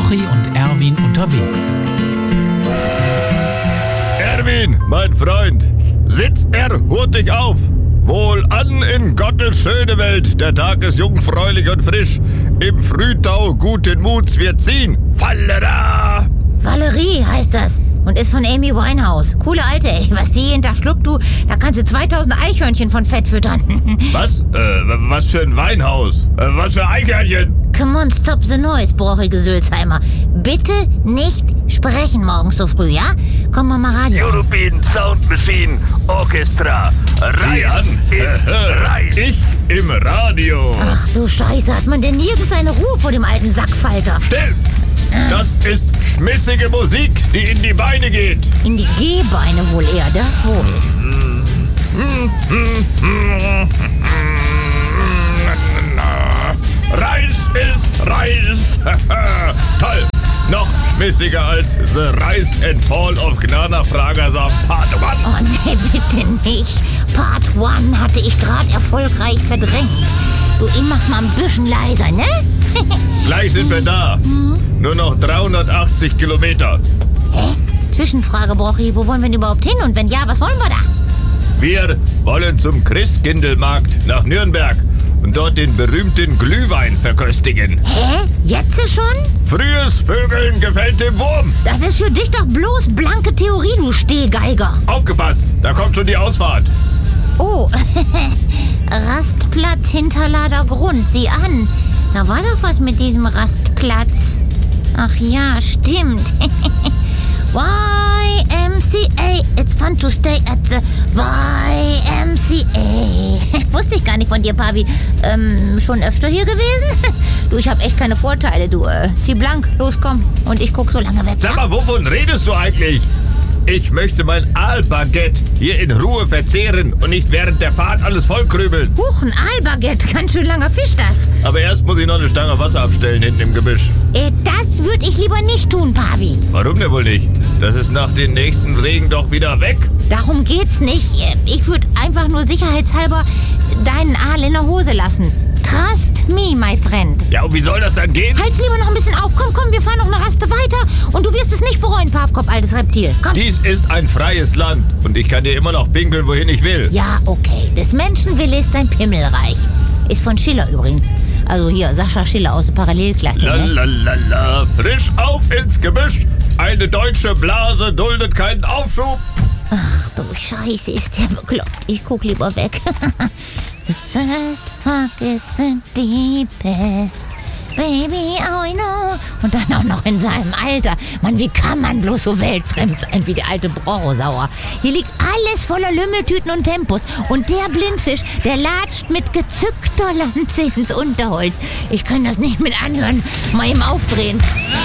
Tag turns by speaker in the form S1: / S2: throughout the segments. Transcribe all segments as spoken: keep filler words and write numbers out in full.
S1: Brochi und Erwin unterwegs.
S2: Erwin, mein Freund, sitz er hurtig auf. Wohlan in Gottes schöne Welt, der Tag ist jungfräulich und frisch. Im Frühtau guten Muts wir ziehen. Fallera!
S3: Valerie heißt das und ist von Amy Winehouse. Coole Alte, ey. Was die jeden Tag schluckt, du, da kannst du zweitausend Eichhörnchen von Fett füttern.
S2: Was? Äh, was für ein Weinhaus? Äh, was für Eichhörnchen?
S3: Come on, stop the noise, brochige Sülzheimer. Bitte nicht sprechen morgens so früh, ja? Komm mal, mal Radio.
S4: European Sound Machine Orchestra. Reis ist Reis.
S2: Ich im Radio.
S3: Ach du Scheiße, hat man denn nirgends eine Ruhe vor dem alten Sackfalter?
S2: Still! Das ist schmissige Musik, die in die Beine geht.
S3: In die Gehbeine wohl eher, das wohl.
S2: Reis ist Reis. Toll. Noch schmissiger als The Rise and Fall of Gnana Fragersam Part eins.
S3: Oh nee, bitte nicht. Part eins hatte ich gerade erfolgreich verdrängt. Du, ich mach's mal ein bisschen leiser, ne?
S2: Gleich sind wir da. Nur noch dreihundertachtzig Kilometer.
S3: Hä? Zwischenfrage, Brochi, wo wollen wir denn überhaupt hin? Und wenn ja, was wollen wir da?
S2: Wir wollen zum Christkindlmarkt nach Nürnberg und dort den berühmten Glühwein verköstigen.
S3: Hä? Jetzt schon?
S2: Frühes Vögeln gefällt dem Wurm.
S3: Das ist für dich doch bloß blanke Theorie, du Stehgeiger.
S2: Aufgepasst, da kommt schon die Ausfahrt.
S3: Oh, Rastplatz Hinterlader Grund, sieh an. Da war doch was mit diesem Rastplatz. Ach ja, stimmt. Y M C A, it's fun to stay at the Y M C A. Wusste ich gar nicht von dir, Pavi. Ähm, schon öfter hier gewesen? Du, ich hab echt keine Vorteile, du. Äh, zieh blank, los, komm. Und ich guck so lange weg.
S2: Sag mal, wovon redest du eigentlich? Ich möchte mein Aalbaguette hier in Ruhe verzehren und nicht während der Fahrt alles vollkrümeln.
S3: Huch, ein Aalbaguette, ganz schön langer Fisch das.
S2: Aber erst muss ich noch eine Stange Wasser abstellen hinten im Gebüsch.
S3: Äh, das würde ich lieber nicht tun, Pavi.
S2: Warum denn wohl nicht? Das ist nach den nächsten Regen doch wieder weg.
S3: Darum geht's nicht. Ich würde einfach nur sicherheitshalber deinen Aal in der Hose lassen. Trust me, my friend.
S2: Ja, und wie soll das dann gehen?
S3: Halt's lieber noch ein bisschen auf. Komm, komm, wir fahren noch eine Raste weiter. Und du wirst es nicht bereuen, Pavkop, altes Reptil. Komm.
S2: Dies ist ein freies Land. Und ich kann dir immer noch pinkeln, wohin ich will.
S3: Ja, okay. Des Menschen Wille ist sein Pimmelreich. Ist von Schiller übrigens. Also hier, Sascha Schiller aus der Parallelklasse.
S2: Lalalala, ne? Frisch auf ins Gebüsch. Eine deutsche Blase duldet keinen Aufschub.
S3: Ach du Scheiße, ist der bekloppt. Ich guck lieber weg. The first fuck is the deepest. Baby, oh I know. Und dann auch noch in seinem Alter. Mann, wie kann man bloß so weltfremd sein wie der alte Brochosauer? Hier liegt alles voller Lümmeltüten und Tempos. Und der Blindfisch, der latscht mit gezückter Lanze ins Unterholz. Ich kann das nicht mit anhören. Mal ihm aufdrehen.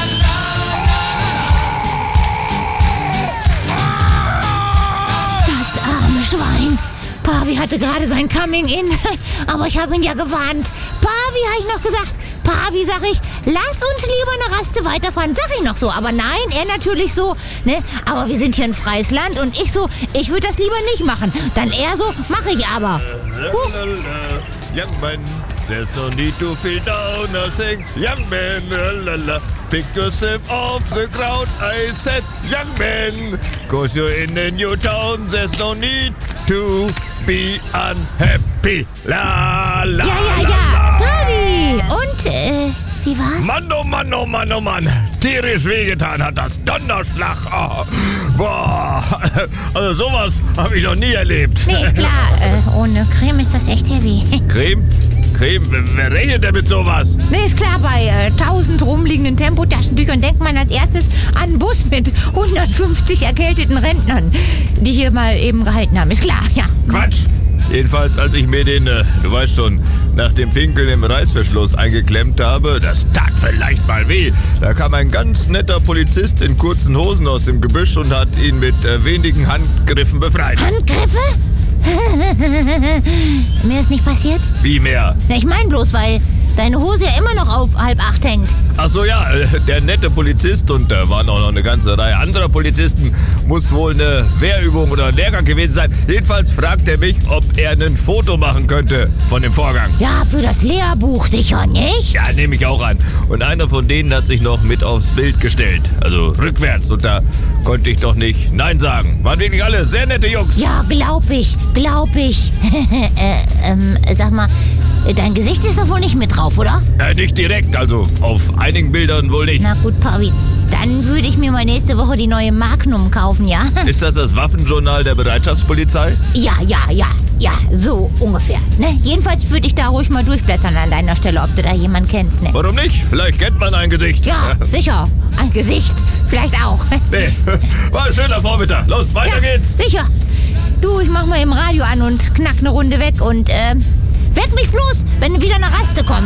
S3: Das arme Schwein. Pavi hatte gerade sein Coming-in, aber ich habe ihn ja gewarnt. Pavi, habe ich noch gesagt. Pavi, sag ich, lass uns lieber eine Raste weiterfahren. Sag ich noch so, aber nein, er natürlich so, ne? Aber wir sind hier ein freies Land und ich so, ich würde das lieber nicht machen. Dann er so, mache ich aber. Huch.
S2: Young man, there's no need to feel down, I sing. Young man, lalala, pick yourself off the ground, I said. Young man, cause you're in a new town, there's no need to be unhappy. La, la,
S3: Ja, ja,
S2: la,
S3: ja, Pavi. Und, äh, wie war's?
S2: Mann, oh Mann, oh Mann, oh Mann. Tierisch wehgetan hat das. Donnerschlag. Oh. Boah. Also sowas habe ich noch nie erlebt.
S3: Nee, ist klar, äh, ohne Creme ist das echt heavy.
S2: Creme? Creme? Wer rechnet denn mit sowas?
S3: Nee, ist klar, bei äh, tausend rumliegenden Tempotaschentüchern denkt man als erstes an einen Bus mit hundertfünfzig erkälteten Rentnern, die hier mal eben gehalten haben. Ist klar, ja.
S2: Quatsch. Jedenfalls, als ich mir den, äh, du weißt schon, nach dem Pinkeln im Reißverschluss eingeklemmt habe, das tat vielleicht mal weh. Da kam ein ganz netter Polizist in kurzen Hosen aus dem Gebüsch und hat ihn mit äh, wenigen Handgriffen befreit.
S3: Handgriffe? Mir ist nicht passiert?
S2: Wie mehr?
S3: Na, ich mein bloß, weil deine Hose ja immer noch auf halb acht hängt.
S2: Ach so, ja, äh, der nette Polizist und da waren auch noch eine ganze Reihe anderer Polizisten, muss wohl eine Wehrübung oder ein Lehrgang gewesen sein. Jedenfalls fragt er mich, ob er ein Foto machen könnte von dem Vorgang.
S3: Ja, für das Lehrbuch sicher nicht.
S2: Ja, nehme ich auch an. Und einer von denen hat sich noch mit aufs Bild gestellt, also rückwärts. Und da konnte ich doch nicht Nein sagen. Waren wirklich alle sehr nette Jungs.
S3: Ja, glaub ich, glaub ich. äh, ähm, sag mal, dein Gesicht ist doch wohl nicht mit drauf, oder?
S2: Ja, nicht direkt, also auf einigen Bildern wohl nicht.
S3: Na gut, Pavi, dann würde ich mir mal nächste Woche die neue Magnum kaufen, ja?
S2: Ist das das Waffenjournal der Bereitschaftspolizei?
S3: Ja, ja, ja, ja, so ungefähr. Ne? Jedenfalls würde ich da ruhig mal durchblättern an deiner Stelle, ob du da jemanden kennst, ne?
S2: Warum nicht? Vielleicht kennt man ein Gesicht.
S3: Ja, sicher. Ein Gesicht. Vielleicht auch.
S2: Nee, war ein schöner Vormittag. Los, weiter
S3: Ja,
S2: geht's.
S3: sicher. Du, ich mach mal im Radio an und knack eine Runde weg und, äh, weck mich bloß, wenn wieder eine Raste kommt.